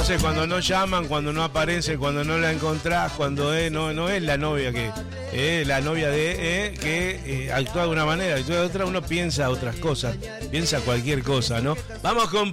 Entonces cuando no llaman, cuando no aparece, cuando no la encontrás, cuando no es la novia que la novia de que actúa de una manera, actúa de otra, uno piensa otras cosas, piensa cualquier cosa, ¿no? Vamos con